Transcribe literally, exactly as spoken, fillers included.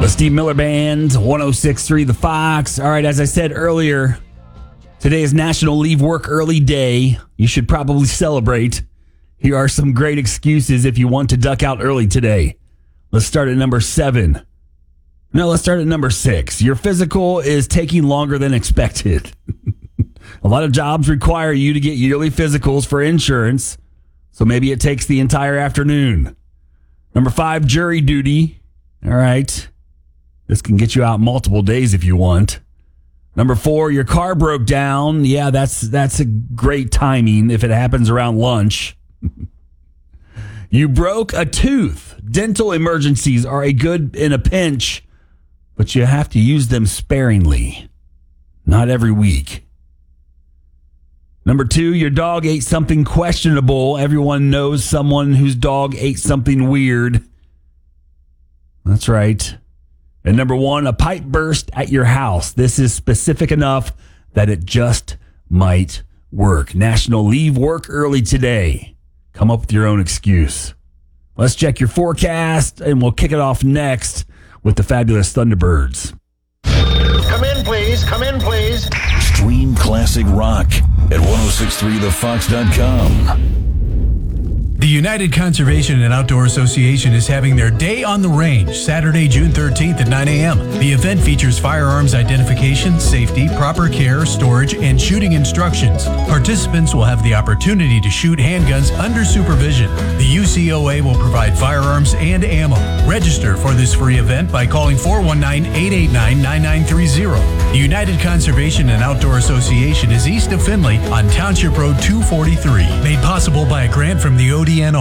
The Steve Miller Band, one oh six point three The Fox. All right, as I said earlier, today is National Leave Work Early Day. You should probably celebrate. Here are some great excuses if you want to duck out early today. Let's start at number seven. No, let's start at number six. Your physical is taking longer than expected. A lot of jobs require you to get yearly physicals for insurance, so maybe it takes the entire afternoon. Number five, jury duty. All right. This can get you out multiple days if you want. Number four, your car broke down. Yeah, that's that's a great timing if it happens around lunch. You broke a tooth. Dental emergencies are a good in a pinch, but you have to use them sparingly. Not every week. Number two, your dog ate something questionable. Everyone knows someone whose dog ate something weird. That's right. And number one, a pipe burst at your house. This is specific enough that it just might work. National Leave Work Early today. Come up with your own excuse. Let's check your forecast, and we'll kick it off next with the fabulous Thunderbirds. Come in, please. Come in, please. Stream classic rock at ten sixty-three the fox dot com. The United Conservation and Outdoor Association is having their Day on the Range, Saturday, June thirteenth at nine a.m. The event features firearms identification, safety, proper care, storage, and shooting instructions. Participants will have the opportunity to shoot handguns under supervision. The U C O A will provide firearms and ammo. Register for this free event by calling four one nine, eight eight nine, nine nine three zero. The United Conservation and Outdoor Association is east of Findlay on Township Road two forty-three. Made possible by a grant from the O D N R.